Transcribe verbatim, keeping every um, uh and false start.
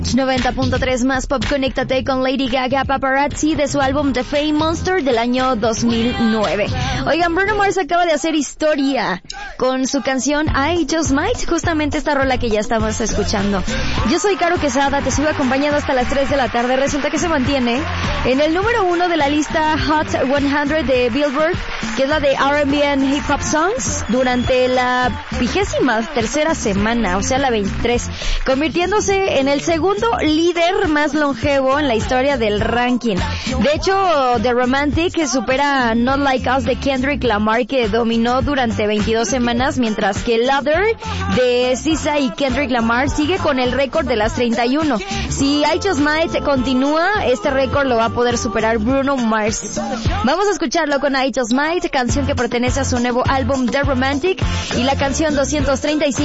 noventa punto tres más pop, conéctate con Lady Gaga Paparazzi de su álbum The Fame Monster del año dos mil nueve. Oigan, Bruno Mars acaba de hacer historia con su canción I Just Might, justamente esta rola que ya estamos escuchando. Yo soy Caro Quesada, te sigo acompañando hasta las tres de la tarde. Resulta que se mantiene en el número uno de la lista Hot cien de Billboard, que es la de R and B and Hip Hop Songs, durante la vigésima tercera semana, o sea la veintitrés, convirtiéndose en el segundo líder más longevo en la historia del ranking. De hecho, The Romantic supera Not Like Us de Kendrick Lamar, que dominó durante veintidós semanas, mientras que Louder de S Z A y Kendrick Lamar sigue con el récord de las treinta y uno. Si I Just Might continúa, este récord lo va a poder superar Bruno Mars. Vamos a escucharlo con I Just Might, canción que pertenece a su nuevo álbum The Romantic, y la canción doscientos treinta y cinco